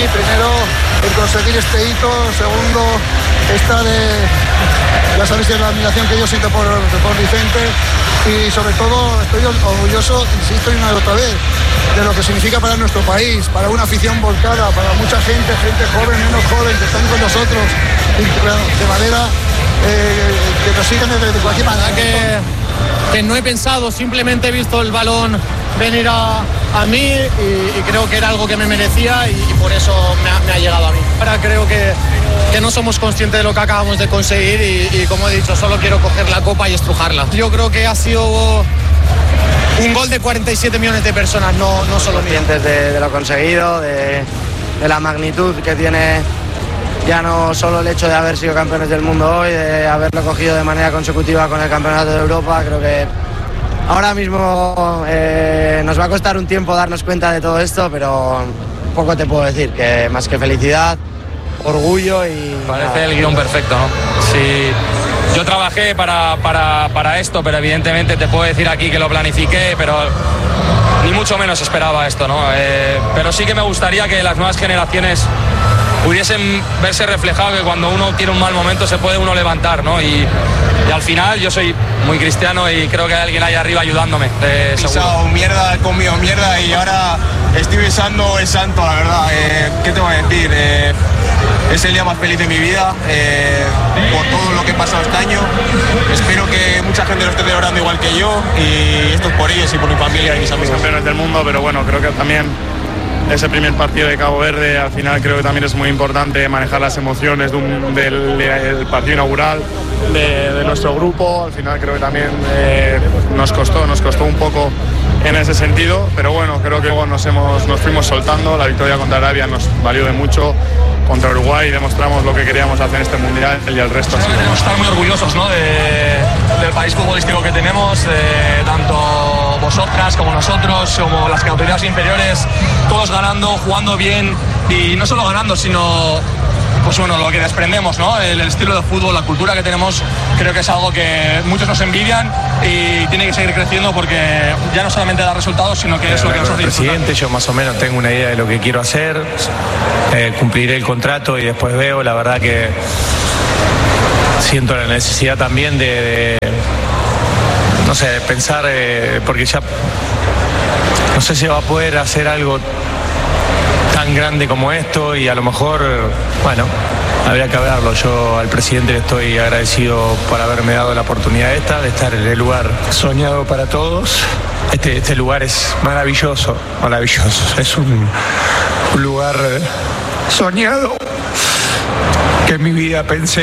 primero el conseguir este hito, segundo esta de, ya sabéis la admiración que yo siento por Vicente, y sobre todo estoy orgulloso, insisto y una y otra vez, de lo que significa para nuestro país, para una afición volcada, para mucha gente joven, menos joven, que están con nosotros de manera que nos siguen de cualquier manera. Que no he pensado, simplemente he visto el balón venir a mí y creo que era algo que me merecía y por eso me ha llegado a mí. Ahora creo que no somos conscientes de lo que acabamos de conseguir y como he dicho, solo quiero coger la copa y estrujarla. Yo creo que ha sido un gol de 47 millones de personas, no solo mío. Conscientes de lo conseguido, de la magnitud que tiene ya no solo el hecho de haber sido campeones del mundo hoy, de haberlo cogido de manera consecutiva con el Campeonato de Europa. Creo que ahora mismo nos va a costar un tiempo darnos cuenta de todo esto, pero poco te puedo decir, que más que felicidad, orgullo y... Parece el guión perfecto, ¿no? Sí, yo trabajé para esto, pero evidentemente te puedo decir aquí que lo planifiqué, pero ni mucho menos esperaba esto, ¿no? Pero sí que me gustaría que las nuevas generaciones pudiesen verse reflejado que cuando uno tiene un mal momento se puede uno levantar, ¿no? Y al final yo soy muy cristiano y creo que hay alguien ahí arriba ayudándome. He pisado mierda, he comido mierda y ahora estoy besando el santo, la verdad. ¿Qué te voy a decir? Es el día más feliz de mi vida por todo lo que he pasado este año. Espero que mucha gente lo esté celebrando igual que yo y esto es por ellos y por mi familia y mis amigos. Campeones del mundo, pero bueno, creo que también ese primer partido de Cabo Verde, al final creo que también es muy importante manejar las emociones del partido inaugural de nuestro grupo. Al final creo que también nos costó un poco en ese sentido, pero bueno, creo que luego nos fuimos soltando. La victoria contra Arabia nos valió de mucho. Contra Uruguay demostramos lo que queríamos hacer en este mundial y el resto. Creo que tenemos que estar muy orgullosos, ¿no? del país futbolístico que tenemos, tanto vosotras como nosotros, como las categorías inferiores, todos ganando, jugando bien y no solo ganando, sino pues bueno, lo que desprendemos, ¿no? El estilo de fútbol, la cultura que tenemos, creo que es algo que muchos nos envidian y tiene que seguir creciendo porque ya no solamente da resultados, sino que es lo que nos hace disfrutar. Presidente, yo más o menos tengo una idea de lo que quiero hacer, cumpliré el contrato y después veo, la verdad que siento la necesidad también de no sé, de pensar, porque ya no sé si va a poder hacer algo tan grande como esto y a lo mejor, bueno, habría que hablarlo. Yo al presidente le estoy agradecido por haberme dado la oportunidad esta de estar en el lugar soñado para todos. Este lugar es maravilloso, es un lugar soñado que en mi vida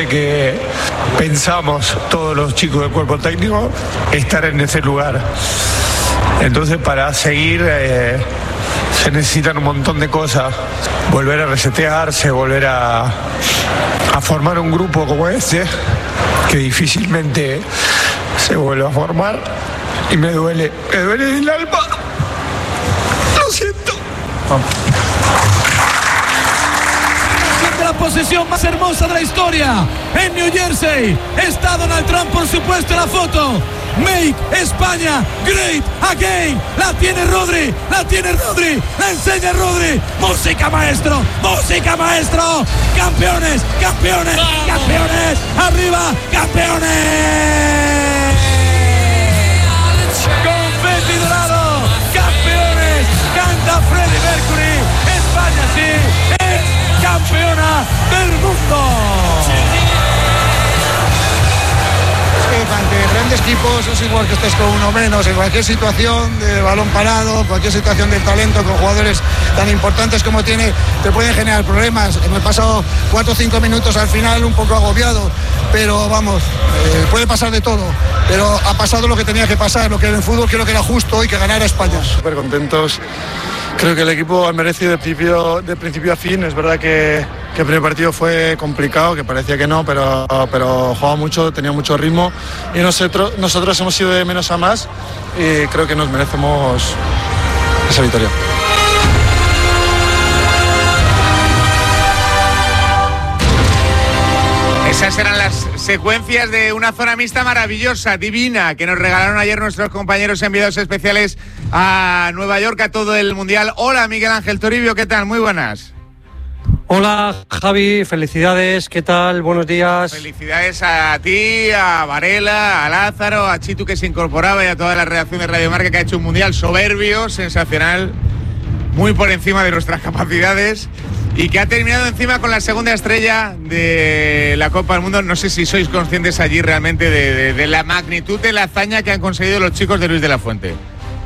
pensamos todos los chicos del cuerpo técnico estar en ese lugar. Entonces para seguir se necesitan un montón de cosas, volver a resetearse, volver a formar un grupo como este, que difícilmente se vuelve a formar, y me duele el alma, lo siento. La posesión más hermosa de la historia en New Jersey está Donald Trump, por supuesto, en la foto. Make España great again. La tiene Rodri, la enseña Rodri. Música maestro, campeones, arriba, campeones. Confeti dorado, campeones, canta Freddie Mercury. España sí es campeona del mundo. Ante grandes equipos es igual que estés con uno menos, en cualquier situación de balón parado, cualquier situación del talento, con jugadores tan importantes como tiene, te pueden generar problemas. Hemos pasado 4 o 5 minutos al final un poco agobiados, pero vamos, puede pasar de todo, pero ha pasado lo que tenía que pasar, lo que en el fútbol creo que era justo y que ganara España. Súper contentos. Creo que el equipo ha merecido de principio a fin. Es verdad que el primer partido fue complicado, que parecía que no, pero jugaba mucho, tenía mucho ritmo y nosotros hemos ido de menos a más y creo que nos merecemos esa victoria. Esas eran las secuencias de una zona mixta maravillosa, divina, que nos regalaron ayer nuestros compañeros enviados especiales a Nueva York, a todo el Mundial. Hola, Miguel Ángel Toribio, ¿qué tal? Muy buenas. Hola Javi, felicidades, ¿qué tal? Buenos días. Felicidades a ti, a Varela, a Lázaro, a Chitu que se incorporaba y a toda la redacción de Radio Marca que ha hecho un mundial soberbio, sensacional, muy por encima de nuestras capacidades y que ha terminado encima con la segunda estrella de la Copa del Mundo. No sé si sois conscientes allí realmente de la magnitud de la hazaña que han conseguido los chicos de Luis de la Fuente.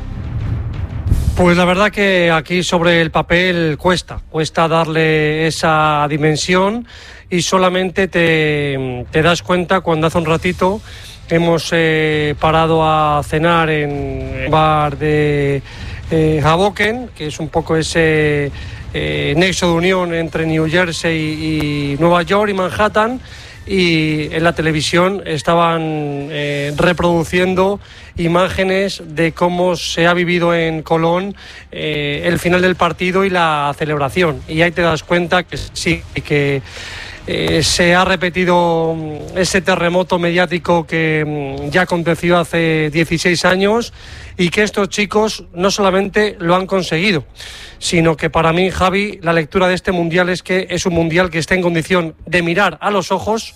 Pues la verdad que aquí sobre el papel cuesta darle esa dimensión y solamente te das cuenta cuando hace un ratito hemos parado a cenar en el bar de Hoboken, que es un poco ese nexo de unión entre New Jersey y Nueva York y Manhattan, y en la televisión estaban reproduciendo imágenes de cómo se ha vivido en Colón el final del partido y la celebración, y ahí te das cuenta que sí, que se ha repetido ese terremoto mediático que ya aconteció hace 16 años y que estos chicos no solamente lo han conseguido, sino que para mí, Javi, la lectura de este mundial es que es un mundial que está en condición de mirar a los ojos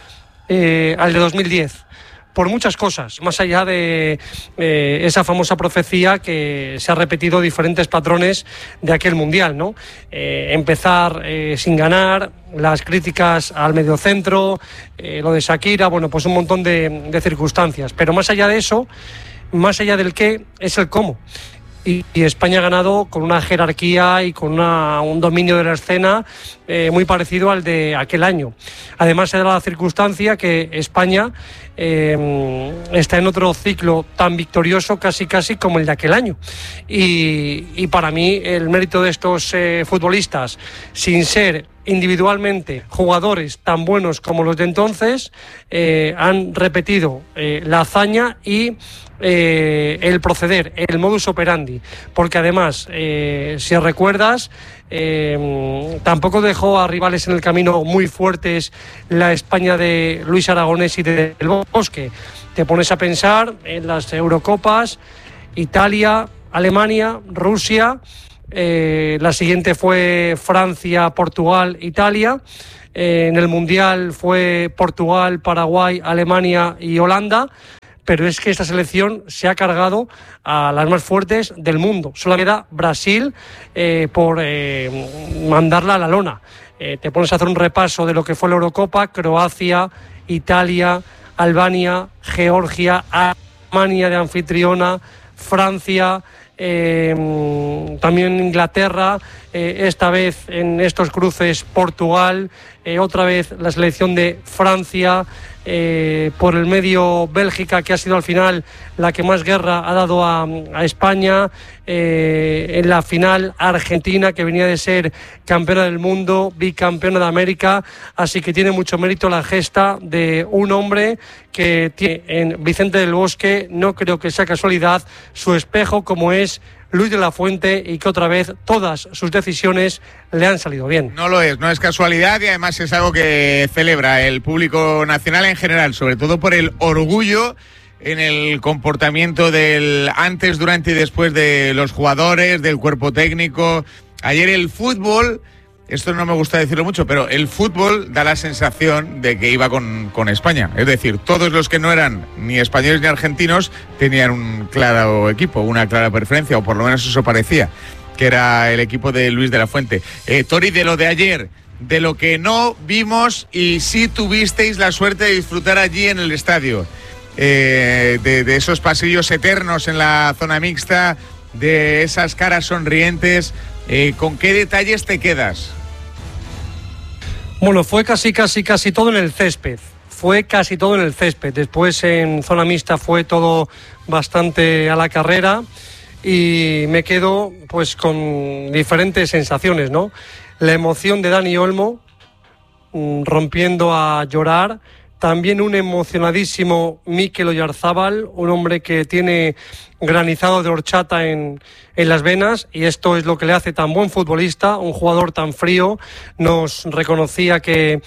al de 2010. Por muchas cosas, más allá de esa famosa profecía que se ha repetido diferentes patrones de aquel mundial, ¿no? Empezar sin ganar, las críticas al mediocentro, lo de Shakira, bueno, pues un montón de circunstancias. Pero más allá de eso, más allá del qué, es el cómo. Y España ha ganado con una jerarquía y con un dominio de la escena muy parecido al de aquel año. Además, se da la circunstancia que España está en otro ciclo tan victorioso casi como el de aquel año. Y para mí el mérito de estos futbolistas, sin ser individualmente jugadores tan buenos como los de entonces, han repetido la hazaña y el proceder, el modus operandi, porque además, si recuerdas, tampoco dejó a rivales en el camino muy fuertes la España de Luis Aragonés y de Del Bosque. Te pones a pensar en las Eurocopas, Italia, Alemania, Rusia, la siguiente fue Francia, Portugal, Italia. En el Mundial fue Portugal, Paraguay, Alemania y Holanda. Pero es que esta selección se ha cargado a las más fuertes del mundo. Solo queda Brasil por mandarla a la lona. Te pones a hacer un repaso de lo que fue la Eurocopa: Croacia, Italia, Albania, Georgia, Alemania de anfitriona, Francia, también Inglaterra, esta vez en estos cruces Portugal, otra vez la selección de Francia, por el medio Bélgica, que ha sido al final la que más guerra ha dado a España, en la final Argentina, que venía de ser campeona del mundo, bicampeona de América, así que tiene mucho mérito la gesta de un hombre que tiene en Vicente del Bosque, no creo que sea casualidad, su espejo como es Luis de la Fuente, y que otra vez todas sus decisiones le han salido bien. No lo es, no es casualidad, y además es algo que celebra el público nacional en general, sobre todo por el orgullo en el comportamiento del antes, durante y después de los jugadores, del cuerpo técnico. Ayer el fútbol, esto no me gusta decirlo mucho, pero el fútbol da la sensación de que iba con España. Es decir, todos los que no eran ni españoles ni argentinos tenían un claro equipo, una clara preferencia, o por lo menos eso parecía, que era el equipo de Luis de la Fuente. Tori, de lo de ayer, de lo que no vimos y sí tuvisteis la suerte de disfrutar allí en el estadio, de esos pasillos eternos en la zona mixta, de esas caras sonrientes, ¿con qué detalles te quedas? Bueno, fue casi todo en el césped. Fue casi todo en el césped. Después en zona mixta fue todo bastante a la carrera y me quedo pues con diferentes sensaciones, ¿no? La emoción de Dani Olmo, rompiendo a llorar. También un emocionadísimo Mikel Oyarzábal, un hombre que tiene granizado de horchata en las venas, y esto es lo que le hace tan buen futbolista, un jugador tan frío. Nos reconocía que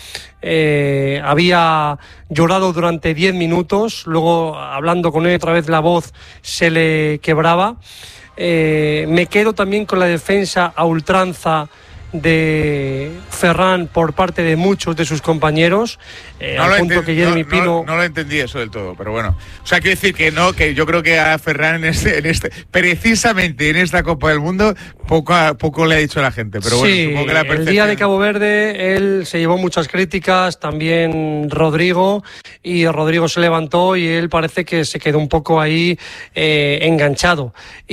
había llorado durante 10 minutos, luego hablando con él otra vez la voz se le quebraba. Me quedo también con la defensa a ultranza de Ferran por parte de muchos de sus compañeros, al punto que Jeremy Pino... No lo entendí eso del todo, pero bueno. O sea, quiero decir que no, que yo creo que a Ferran precisamente en esta Copa del Mundo poco le ha dicho a la gente, pero bueno, sí, supongo que la percepción... El día de Cabo Verde él se llevó muchas críticas, también Rodrigo se levantó y él parece que se quedó un poco ahí enganchado,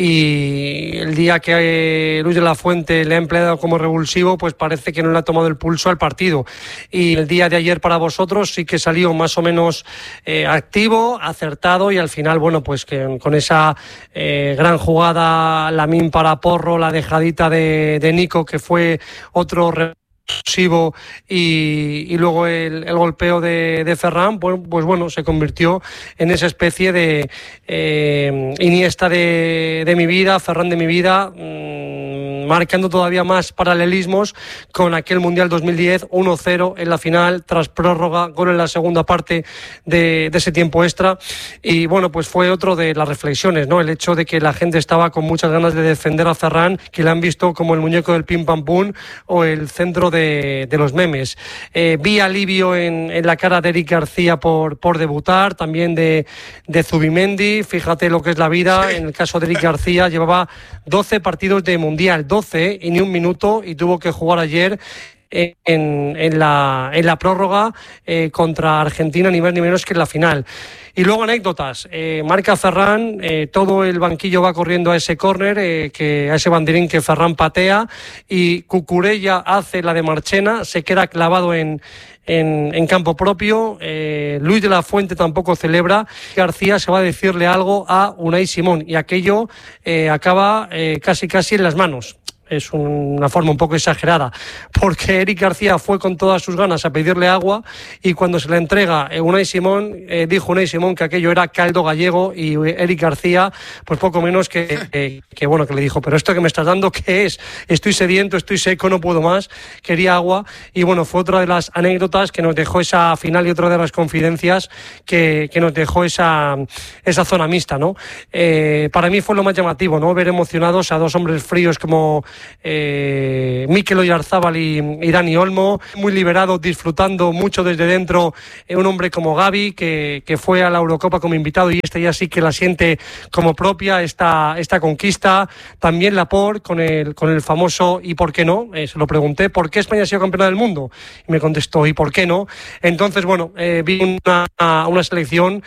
y el día que Luis de la Fuente le ha empleado como revulsivo, pues parece que no le ha tomado el pulso al partido. Y el día de ayer para vosotros sí que salió más o menos activo, acertado, y al final, bueno, pues que con esa gran jugada, Lamine para Porro, la dejadita de Nico, que fue otro revulsivo, y luego el golpeo de Ferran, pues bueno, se convirtió en esa especie de Iniesta de mi vida, Ferran de mi vida, marcando todavía más paralelismos con aquel Mundial 2010, 1-0 en la final, tras prórroga, gol en la segunda parte de ese tiempo extra. Y bueno, pues fue otro de las reflexiones, ¿no? El hecho de que la gente estaba con muchas ganas de defender a Ferran, que le han visto como el muñeco del pim pam pum o el centro de los memes. Vi alivio en la cara de Eric García por debutar, también de Zubimendi. Fíjate lo que es la vida. En el caso de Eric García, llevaba 12 partidos de Mundial, 12 y ni un minuto, y tuvo que jugar ayer en la prórroga contra Argentina, ni más ni menos que en la final. Y luego anécdotas, marca Ferran, todo el banquillo va corriendo a ese córner, a ese banderín que Ferran patea, y Cucurella hace la de Marchena, se queda clavado en campo propio. Luis de la Fuente tampoco celebra. García se va a decirle algo a Unai Simón, y aquello acaba casi en las manos. Es una forma un poco exagerada, porque Eric García fue con todas sus ganas a pedirle agua, y cuando se le entrega Unai Simón, dijo Unai Simón que aquello era caldo gallego, y Eric García pues poco menos que le dijo: pero esto que me estás dando, ¿qué es? Estoy sediento, estoy seco, no puedo más, quería agua. Y bueno, fue otra de las anécdotas que nos dejó esa final, y otra de las confidencias que nos dejó esa zona mixta, ¿no? Para mí fue lo más llamativo, ¿no? Ver emocionados a dos hombres fríos como Mikel Oyarzábal y Dani Olmo, muy liberado, disfrutando mucho desde dentro, un hombre como Gavi, que fue a la Eurocopa como invitado, y ya sí que la siente como propia esta conquista. También Laporte con el famoso ¿y por qué no? Se lo pregunté: ¿por qué España ha sido campeona del mundo? Y me contestó: ¿y por qué no? Entonces, bueno, vi una selección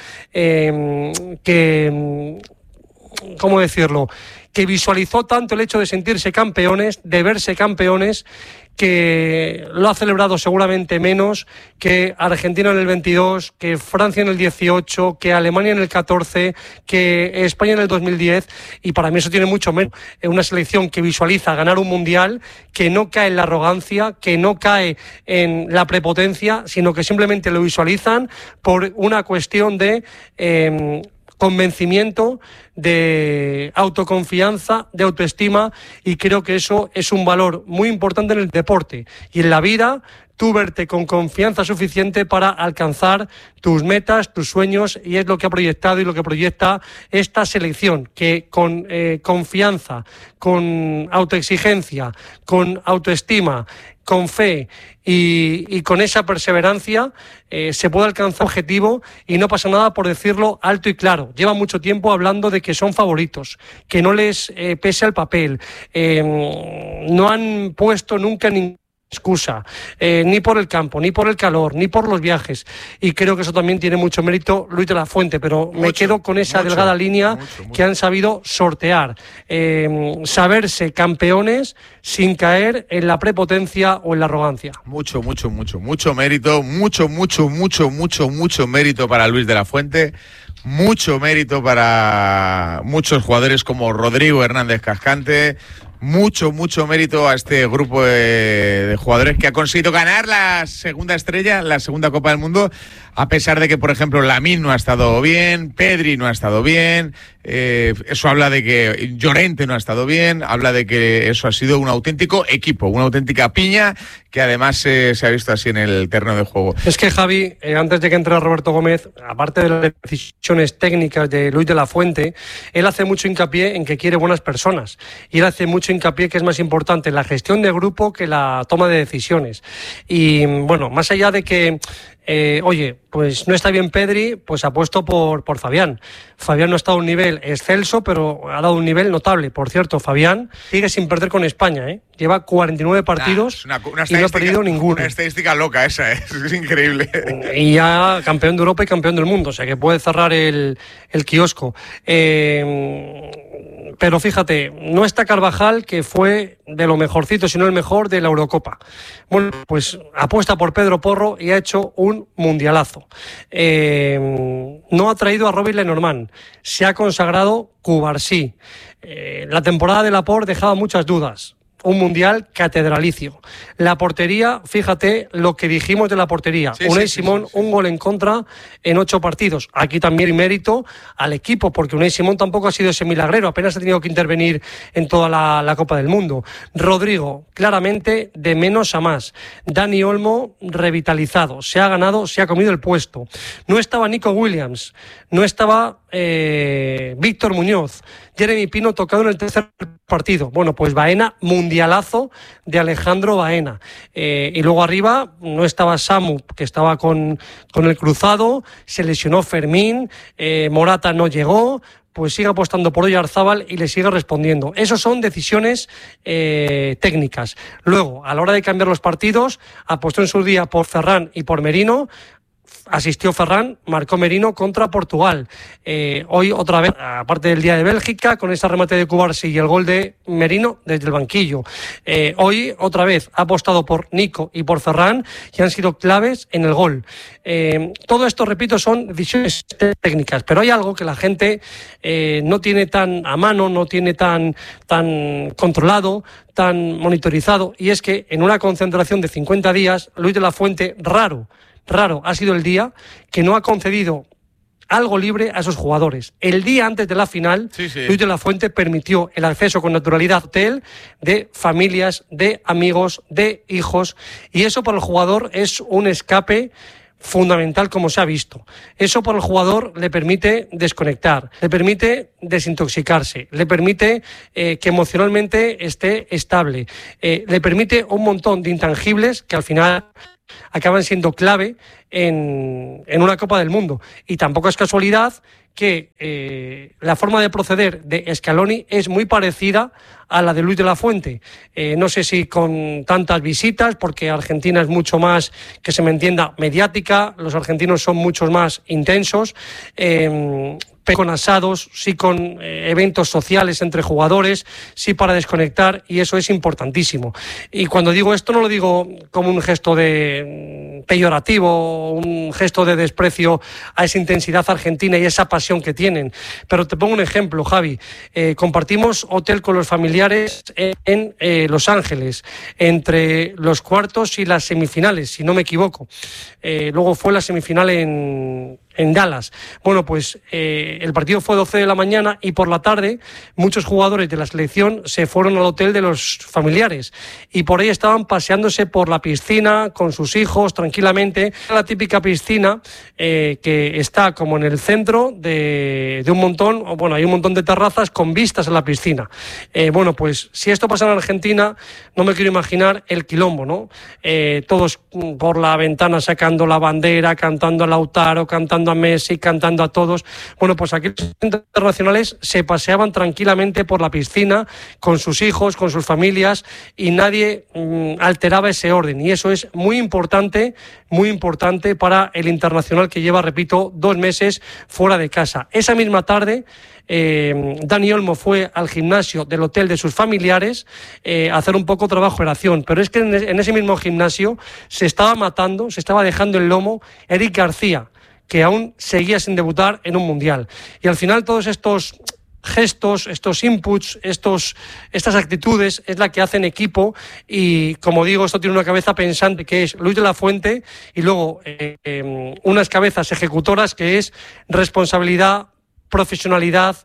que, ¿cómo decirlo?, que visualizó tanto el hecho de sentirse campeones, de verse campeones, que lo ha celebrado seguramente menos que Argentina en el 22, que Francia en el 18, que Alemania en el 14, que España en el 2010, y para mí eso tiene mucho menos. Una selección que visualiza ganar un mundial, que no cae en la arrogancia, que no cae en la prepotencia, sino que simplemente lo visualizan por una cuestión de convencimiento, de autoconfianza, de autoestima, y creo que eso es un valor muy importante en el deporte y en la vida. Tú verte con confianza suficiente para alcanzar tus metas, tus sueños, y es lo que ha proyectado y lo que proyecta esta selección, que con confianza, con autoexigencia, con autoestima, con fe y con esa perseverancia se puede alcanzar objetivo, y no pasa nada por decirlo alto y claro. Lleva mucho tiempo hablando de que son favoritos, que no les pese el papel, no han puesto nunca ningún excusa, ni por el campo, ni por el calor, ni por los viajes, y creo que eso también tiene mucho mérito Luis de la Fuente, pero me quedo con esa delgada línea que han sabido sortear, saberse campeones sin caer en la prepotencia o en la arrogancia. Mucho mérito, mucho mérito para Luis de la Fuente, mucho mérito para muchos jugadores como Rodrigo Hernández Cascante. Mucho mérito a este grupo de jugadores que ha conseguido ganar la segunda estrella, la segunda Copa del Mundo, a pesar de que, por ejemplo, Lamine no ha estado bien, Pedri no ha estado bien, Eso habla de que Llorente no ha estado bien, habla de que eso ha sido un auténtico equipo, una auténtica piña, que además se ha visto así en el terreno de juego. Es que Javi, antes de que entre Roberto Gómez, aparte de las decisiones técnicas de Luis de la Fuente, él hace mucho hincapié en que quiere buenas personas, y él hace mucho hincapié que es más importante la gestión de grupo que la toma de decisiones. Y bueno, más allá de que oye, pues no está bien Pedri, pues apuesto por Fabián. Fabián no ha estado a un nivel excelso, pero ha dado un nivel notable. Por cierto, Fabián sigue sin perder con España, ¿eh? Lleva 49 partidos y no ha perdido ninguno. Una estadística loca esa, es increíble. Y ya campeón de Europa y campeón del mundo, o sea que puede cerrar el kiosco. Pero fíjate, no está Carvajal, que fue de lo mejorcito, sino el mejor de la Eurocopa. Bueno, pues apuesta por Pedro Porro y ha hecho un mundialazo. No ha traído a Robin Lenormand, se ha consagrado Cubarsí. La temporada de Laporte dejaba muchas dudas. Un mundial catedralicio. La portería, fíjate lo que dijimos de la portería. Unai Simón, un gol en contra en 8 partidos. Aquí también mérito al equipo, porque Unai Simón tampoco ha sido ese milagrero, apenas ha tenido que intervenir en toda la Copa del Mundo. Rodrigo, claramente de menos a más. Dani Olmo, revitalizado. Se ha ganado, se ha comido el puesto. No estaba Nico Williams, no estaba Víctor Muñoz. Jeremy Pino tocado en el tercer partido. Bueno, pues Baena, mundialazo de Alejandro Baena. Y luego arriba no estaba Samu, que estaba con el cruzado, se lesionó Fermín, Morata no llegó, pues sigue apostando por Oyarzábal y le sigue respondiendo. Esas son decisiones técnicas. Luego, a la hora de cambiar los partidos, apostó en su día por Ferran y por Merino. Asistió Ferran, marcó Merino contra Portugal. Hoy otra vez, aparte del día de Bélgica, con ese remate de Cubarsí y el gol de Merino desde el banquillo. Hoy otra vez ha apostado por Nico y por Ferran y han sido claves en el gol. Todo esto, repito, son decisiones técnicas, pero hay algo que la gente no tiene tan a mano, no tiene tan controlado, tan monitorizado, y es que en una concentración de 50 días, Luis de la Fuente, raro ha sido el día que no ha concedido algo libre a esos jugadores. El día antes de la final, Luis de la Fuente permitió el acceso con naturalidad al hotel de familias, de amigos, de hijos, y eso para el jugador es un escape fundamental, como se ha visto. Eso para el jugador le permite desconectar, le permite desintoxicarse, le permite que emocionalmente esté estable, le permite un montón de intangibles que al final acaban siendo clave en una Copa del Mundo. Y tampoco es casualidad que la forma de proceder de Scaloni es muy parecida a la de Luis de la Fuente. No sé si con tantas visitas, porque Argentina es mucho más, que se me entienda, mediática, los argentinos son muchos más intensos, con asados, sí con eventos sociales entre jugadores, sí para desconectar, y eso es importantísimo. Y cuando digo esto no lo digo como un gesto de peyorativo, un gesto de desprecio a esa intensidad argentina y esa pasión que tienen. Pero te pongo un ejemplo, Javi. Compartimos hotel con los familiares en Los Ángeles, entre los cuartos y las semifinales, si no me equivoco. Luego fue la semifinal en Dallas. Bueno, pues el partido fue 12 de la mañana y por la tarde muchos jugadores de la selección se fueron al hotel de los familiares y por ahí estaban paseándose por la piscina con sus hijos tranquilamente. La típica piscina que está como en el centro de un montón, o bueno, hay un montón de terrazas con vistas a la piscina. Bueno, pues si esto pasa en Argentina, no me quiero imaginar el quilombo, ¿no? Todos por la ventana sacando la bandera, cantando a Lautaro, cantando a Messi, cantando a todos. Bueno, pues aquí los internacionales se paseaban tranquilamente por la piscina con sus hijos, con sus familias, y nadie alteraba ese orden, y eso es muy importante para el internacional que lleva, repito, 2 meses fuera de casa. Esa misma tarde Dani Olmo fue al gimnasio del hotel de sus familiares a hacer un poco trabajo de oración, pero es que en ese mismo gimnasio se estaba matando, se estaba dejando el lomo Eric García, que aún seguía sin debutar en un mundial. Y al final todos estos gestos, estos inputs, estas actitudes es la que hacen equipo, y como digo, esto tiene una cabeza pensante que es Luis de la Fuente, y luego unas cabezas ejecutoras que es responsabilidad, profesionalidad,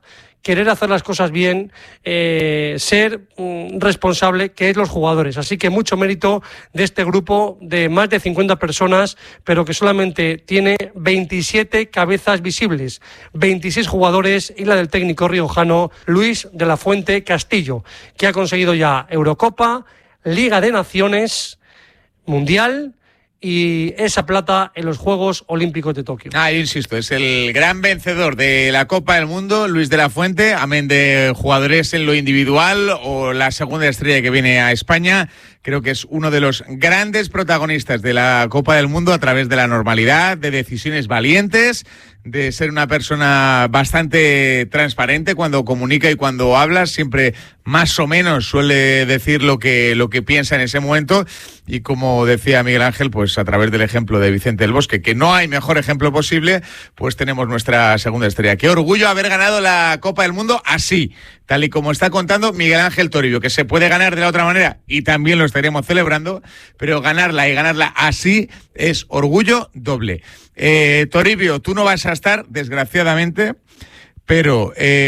querer hacer las cosas bien, ser responsable, que es los jugadores. Así que mucho mérito de este grupo de más de 50 personas, pero que solamente tiene 27 cabezas visibles, 26 jugadores y la del técnico riojano Luis de la Fuente Castillo, que ha conseguido ya Eurocopa, Liga de Naciones, Mundial y esa plata en los Juegos Olímpicos de Tokio. Insisto, es el gran vencedor de la Copa del Mundo, Luis de la Fuente, amén de jugadores en lo individual o la segunda estrella que viene a España. Creo que es uno de los grandes protagonistas de la Copa del Mundo a través de la normalidad, de decisiones valientes, de ser una persona bastante transparente cuando comunica y cuando habla, siempre más o menos suele decir lo que piensa en ese momento, y como decía Miguel Ángel, pues a través del ejemplo de Vicente del Bosque, que no hay mejor ejemplo posible, pues tenemos nuestra segunda estrella. Qué orgullo haber ganado la Copa del Mundo así, tal y como está contando Miguel Ángel Toribio, que se puede ganar de la otra manera y también lo estaríamos celebrando, pero ganarla y ganarla así es orgullo doble. Toribio, tú no vas a estar, desgraciadamente, pero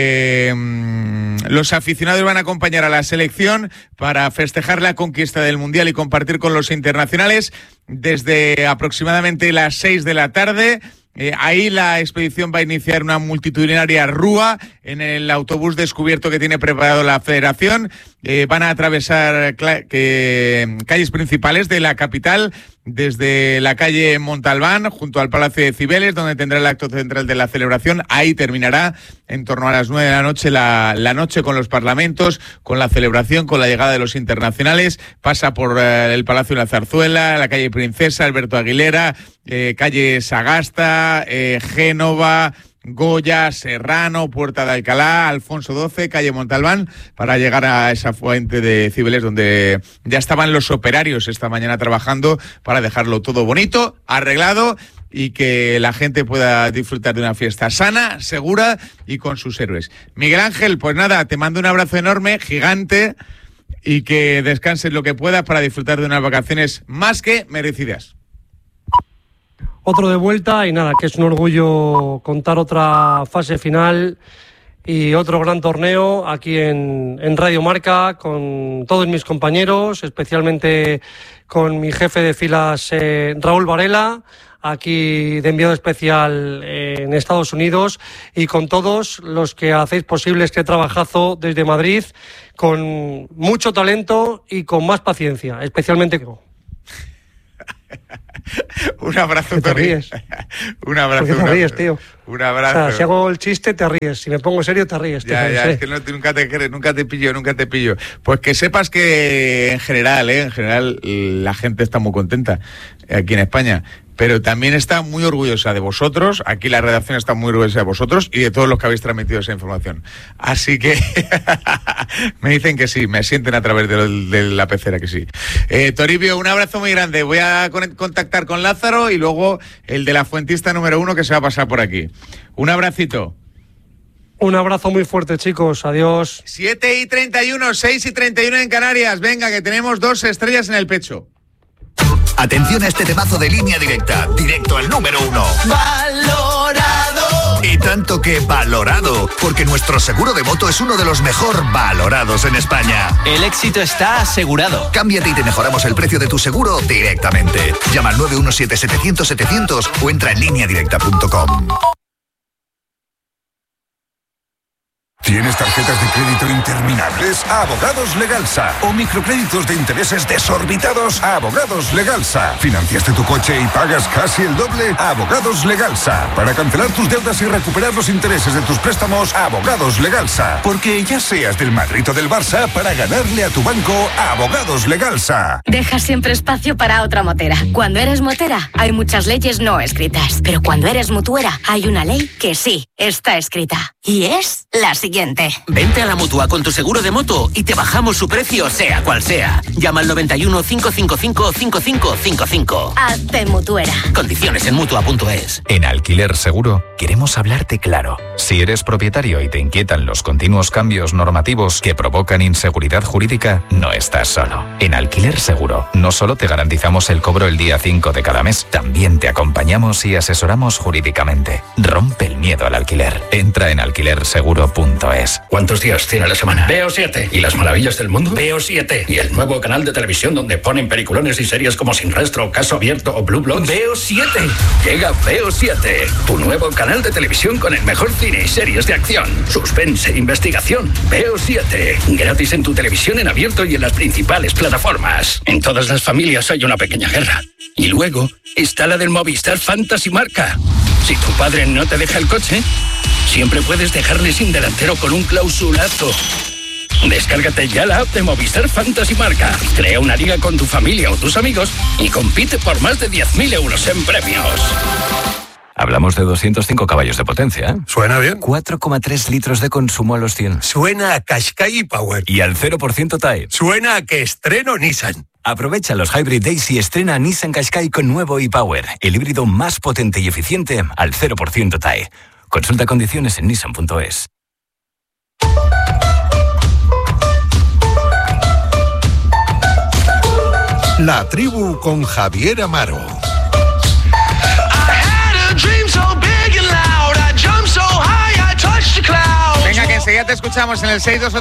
los aficionados van a acompañar a la selección para festejar la conquista del Mundial y compartir con los internacionales desde aproximadamente las 6 de la tarde. Ahí la expedición va a iniciar una multitudinaria rúa en el autobús descubierto que tiene preparado la Federación. Van a atravesar calles principales de la capital, desde la calle Montalbán, junto al Palacio de Cibeles, donde tendrá el acto central de la celebración. Ahí terminará en torno a las 9 de la noche la noche con los parlamentos, con la celebración, con la llegada de los internacionales. Pasa por el Palacio de la Zarzuela, la calle Princesa, Alberto Aguilera, calle Sagasta, Génova, Goya, Serrano, Puerta de Alcalá, Alfonso XII, calle Montalbán, para llegar a esa fuente de Cibeles donde ya estaban los operarios esta mañana trabajando para dejarlo todo bonito, arreglado, y que la gente pueda disfrutar de una fiesta sana, segura y con sus héroes. Miguel Ángel, pues nada, te mando un abrazo enorme, gigante, y que descanses lo que puedas para disfrutar de unas vacaciones más que merecidas. Otro de vuelta y nada, que es un orgullo contar otra fase final y otro gran torneo aquí en Radio Marca con todos mis compañeros, especialmente con mi jefe de filas Raúl Varela, aquí de enviado especial en Estados Unidos, y con todos los que hacéis posible este trabajazo desde Madrid con mucho talento y con más paciencia, especialmente con... Un abrazo, te ríes. Un abrazo. ¿Por qué te ríes, tío? Un abrazo. O sea, si hago el chiste, te ríes. Si me pongo serio, te ríes. Ya, es que nunca te pillo. Pues que sepas que en general la gente está muy contenta aquí en España, pero también está muy orgullosa de vosotros. Aquí la redacción está muy orgullosa de vosotros y de todos los que habéis transmitido esa información. Así que me dicen que sí, me sienten a través de la pecera que sí. Toribio, un abrazo muy grande. Voy a contactar con Lázaro y luego el de la fuentista número 1 que se va a pasar por aquí. Un abracito. Un abrazo muy fuerte, chicos. Adiós. 7:31, 6:31 en Canarias. Venga, que tenemos 2 estrellas en el pecho. Atención a este temazo de Línea Directa, directo al número 1. ¡Valorado! Y tanto que valorado, porque nuestro seguro de moto es uno de los mejor valorados en España. El éxito está asegurado. Cámbiate y te mejoramos el precio de tu seguro directamente. Llama al 917-700-700 o entra en lineadirecta.com. ¿Tienes tarjetas de crédito interminables? Abogados Legalsa. ¿O microcréditos de intereses desorbitados? Abogados Legalsa. ¿Financiaste tu coche y pagas casi el doble? Abogados Legalsa. Para cancelar tus deudas y recuperar los intereses de tus préstamos, Abogados Legalsa. Porque ya seas del Madrid o del Barça, para ganarle a tu banco, Abogados Legalsa. Deja siempre espacio para otra motera. Cuando eres motera, hay muchas leyes no escritas. Pero cuando eres mutuera, hay una ley que sí está escrita. Y es la siguiente. Vente a la Mutua con tu seguro de moto y te bajamos su precio, sea cual sea. Llama al 91 555 5555. Hazte mutuera. Condiciones en Mutua.es. En Alquiler Seguro queremos hablarte claro. Si eres propietario y te inquietan los continuos cambios normativos que provocan inseguridad jurídica, no estás solo. En Alquiler Seguro no solo te garantizamos el cobro el día 5 de cada mes, también te acompañamos y asesoramos jurídicamente. Rompe el miedo al alquiler. Entra en alquilerseguro.es. nissan.es. ¿Cuántos días tiene la semana? Veo 7. ¿Y las maravillas del mundo? Veo 7. ¿Y el nuevo canal de televisión donde ponen peliculones y series como Sin Rastro, Caso Abierto o Blue Bloods? Veo 7. Llega Veo 7, tu nuevo canal de televisión con el mejor cine y series de acción, suspense, investigación. Veo 7. Gratis en tu televisión en abierto y en las principales plataformas. En todas las familias hay una pequeña guerra. Y luego está la del Movistar Fantasy Marca. Si tu padre no te deja el coche, siempre puedes dejarle sin delantero con un clausulazo. Descárgate ya la app de Movistar Fantasy Marca. Crea una liga con tu familia o tus amigos y compite por más de 10.000 euros en premios. Hablamos de 205 caballos de potencia, ¿eh? Suena bien. 4,3 litros de consumo a los 100. Suena a Qashqai Power. Y al 0% TAE. Suena a que estreno Nissan. Aprovecha los Hybrid Days y estrena Nissan Qashqai con nuevo e-Power, el híbrido más potente y eficiente al 0% TAE. Consulta condiciones en nissan.es. La tribu con Javier Amaro. Venga, que enseguida te escuchamos en el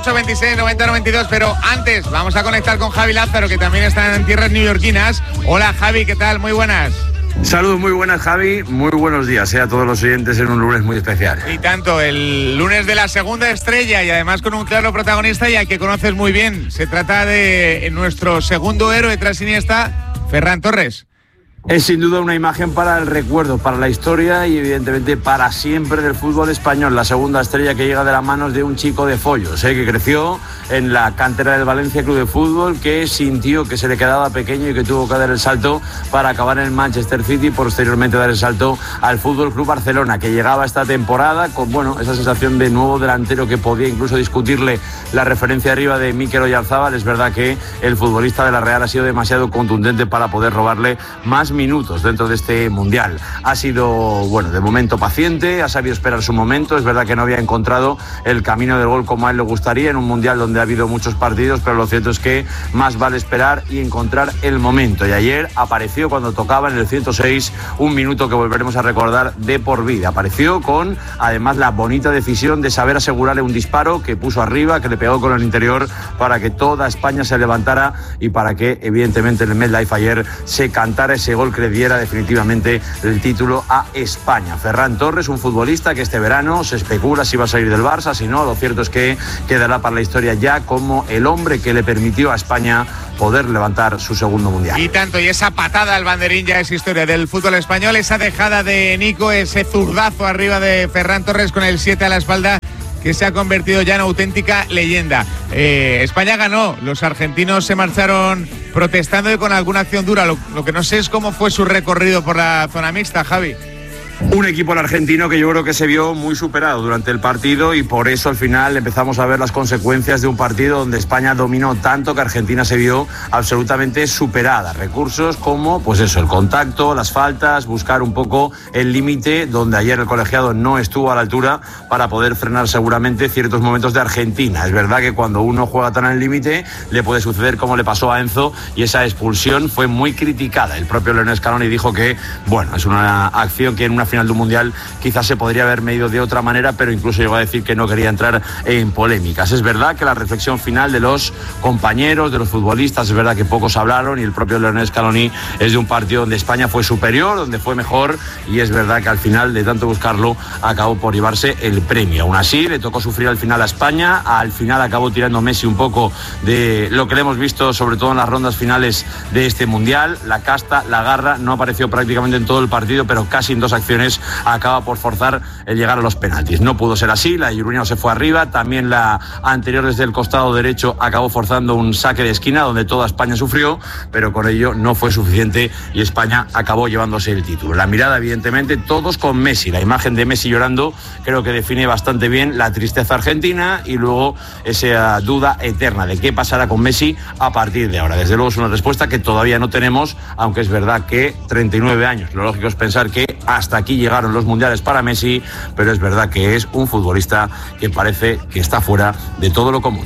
628269092, pero antes vamos a conectar con Javi Lázaro, que también está en tierras neoyorquinas. Hola Javi, ¿qué tal? Muy buenas. Saludos, muy buenas Javi, muy buenos días a todos los oyentes en un lunes muy especial. Y tanto, el lunes de la segunda estrella y además con un claro protagonista y al que conoces muy bien. Se trata de nuestro segundo héroe tras Iniesta, Ferran Torres. Es sin duda una imagen para el recuerdo, para la historia y evidentemente para siempre del fútbol español. La segunda estrella que llega de las manos de un chico de Follos, que creció en la cantera del Valencia Club de Fútbol, que sintió que se le quedaba pequeño y que tuvo que dar el salto para acabar en el Manchester City y posteriormente dar el salto al Fútbol Club Barcelona, que llegaba esta temporada con esa sensación de nuevo delantero que podía incluso discutirle la referencia arriba de Mikel Oyarzabal. Es verdad que el futbolista de la Real ha sido demasiado contundente para poder robarle más minutos dentro de este mundial. Ha sido, de momento paciente, ha sabido esperar su momento. Es verdad que no había encontrado el camino del gol como a él le gustaría en un mundial donde ha habido muchos partidos, pero lo cierto es que más vale esperar y encontrar el momento. Y ayer apareció cuando tocaba en el 106, un minuto que volveremos a recordar de por vida. Apareció con, además, la bonita decisión de saber asegurarle un disparo que puso arriba, que le pegó con el interior para que toda España se levantara y para que, evidentemente, en el MetLife ayer se cantara ese gol que le diera definitivamente el título a España. Ferran Torres, un futbolista que este verano se especula si va a salir del Barça, si no, lo cierto es que quedará para la historia ya como el hombre que le permitió a España poder levantar su segundo mundial. Y tanto, y esa patada al banderín ya es historia del fútbol español, esa dejada de Nico, ese zurdazo arriba de Ferran Torres con el 7 a la espalda, que se ha convertido ya en auténtica leyenda. España ganó, los argentinos se marcharon protestando y con alguna acción dura. Lo que no sé es cómo fue su recorrido por la zona mixta, Javi. Un equipo argentino que yo creo que se vio muy superado durante el partido y por eso al final empezamos a ver las consecuencias de un partido donde España dominó tanto que Argentina se vio absolutamente superada. Recursos como, el contacto, las faltas, buscar un poco el límite, donde ayer el colegiado no estuvo a la altura para poder frenar seguramente ciertos momentos de Argentina. Es verdad que cuando uno juega tan al límite le puede suceder como le pasó a Enzo y esa expulsión fue muy criticada. El propio Lionel Scaloni dijo que, es una acción que en una final de un mundial quizás se podría haber medido de otra manera, pero incluso llegó a decir que no quería entrar en polémicas. Es verdad que la reflexión final de los compañeros, de los futbolistas, es verdad que pocos hablaron y el propio Lionel Scaloni es de un partido donde España fue superior, donde fue mejor y es verdad que al final de tanto buscarlo acabó por llevarse el premio. Aún así le tocó sufrir al final a España, al final acabó tirando Messi un poco de lo que le hemos visto sobre todo en las rondas finales de este mundial. La casta, la garra no apareció prácticamente en todo el partido, pero casi en dos acciones acaba por forzar el llegar a los penaltis. No pudo ser así, la de Juruniano se fue arriba, también la anterior desde el costado derecho acabó forzando un saque de esquina donde toda España sufrió, pero con ello no fue suficiente y España acabó llevándose el título. La mirada, evidentemente, todos con Messi. La imagen de Messi llorando creo que define bastante bien la tristeza argentina y luego esa duda eterna de qué pasará con Messi a partir de ahora. Desde luego es una respuesta que todavía no tenemos, aunque es verdad que 39 años. Lo lógico es pensar que hasta aquí llegaron los mundiales para Messi, pero es verdad que es un futbolista que parece que está fuera de todo lo común.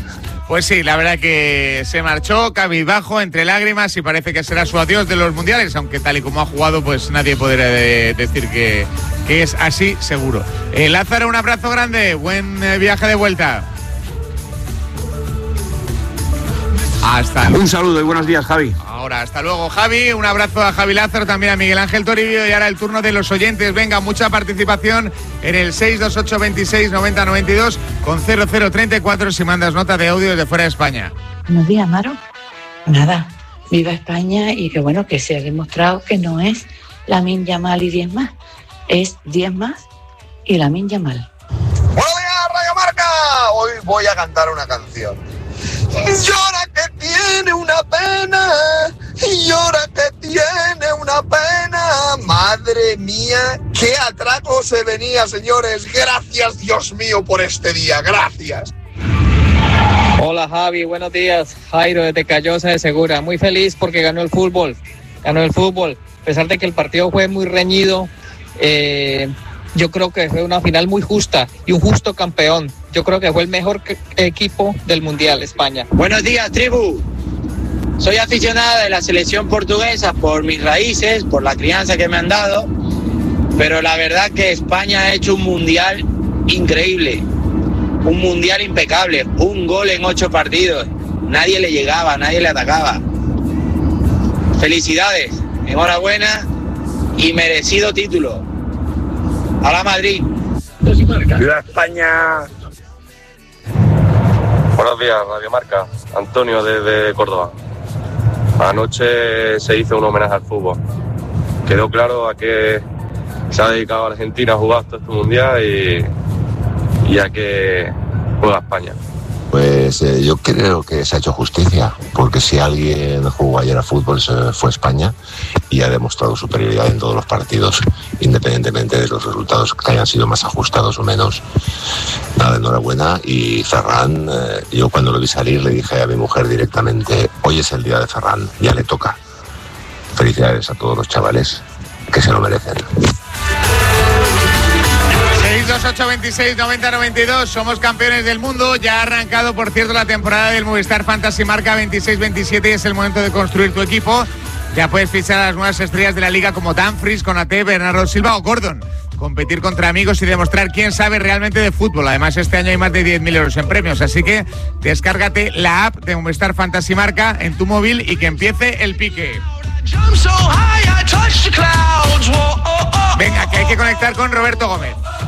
Pues sí, la verdad que se marchó cabizbajo, entre lágrimas, y parece que será su adiós de los mundiales, aunque tal y como ha jugado, pues nadie podrá decir que es así, seguro. Lázaro, un abrazo grande, buen viaje de vuelta. Un saludo y buenos días, Javi. Ahora, hasta luego, Javi. Un abrazo a Javi Lázaro, también a Miguel Ángel Toribio, y ahora el turno de los oyentes. Venga, mucha participación en el 628 26 90 92 con 0034 si mandas nota de audio desde fuera de España. Buenos días, Amaro. Nada, viva España, y que bueno, que se ha demostrado que no es Lamine Yamal y 10 más, es 10 más y Lamine Yamal. ¡Buenos días, Radio Marca! Hoy voy a cantar una canción. Llora que tiene una pena, llora que tiene una pena. Madre mía, qué atraco se venía, señores. Gracias, Dios mío, por este día. Gracias. Hola, Javi, buenos días. Jairo desde Callosa de Segura. Muy feliz porque ganó el fútbol. A pesar de que el partido fue muy reñido, yo creo que fue una final muy justa y un justo campeón. Yo creo que fue el mejor equipo del Mundial, España. Buenos días, tribu. Soy aficionada de la selección portuguesa por mis raíces, por la crianza que me han dado, pero la verdad que España ha hecho un Mundial increíble, un Mundial impecable, un gol en 8 partidos. Nadie le llegaba, nadie le atacaba. Felicidades, enhorabuena y merecido título. A la Madrid. ¡Viva España! Buenos días, Radio Marca. Antonio desde Córdoba. Anoche se hizo un homenaje al fútbol. Quedó claro a que se ha dedicado a Argentina a jugar todo este mundial y a que juega España. Pues yo creo que se ha hecho justicia, porque si alguien jugó ayer a fútbol fue España, y ha demostrado superioridad en todos los partidos, independientemente de los resultados que hayan sido más ajustados o menos. Nada, enhorabuena. Y Ferran, yo cuando lo vi salir le dije a mi mujer directamente: hoy es el día de Ferran, ya le toca. Felicidades a todos los chavales, que se lo merecen. 628 26 90 92, somos campeones del mundo. Ya ha arrancado, por cierto, la temporada del Movistar Fantasy Marca 26-27 y es el momento de construir tu equipo. Ya puedes fichar a las nuevas estrellas de la liga como Dumfries, Konaté, Bernardo Silva o Gordon. Competir contra amigos y demostrar quién sabe realmente de fútbol. Además, este año hay más de 10.000 euros en premios, así que descárgate la app de Movistar Fantasy Marca en tu móvil y que empiece el pique. Venga, que hay que conectar con Roberto Gómez.